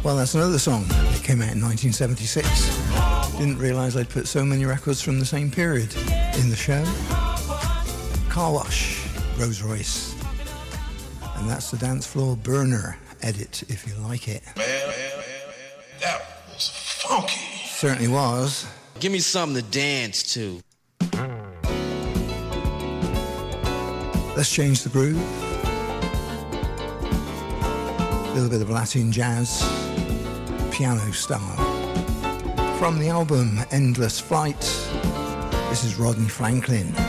Well, that's another song. It came out in 1976. Didn't realise I'd put so many records from the same period in the show. Car Wash, Rose Royce. And that's the Dance Floor Burner edit, if you like it. Man, that was funky. Certainly was. Give me something to dance to. Let's change the groove. A little bit of Latin jazz, piano style. From the album Endless Flight, this is Rodney Franklin.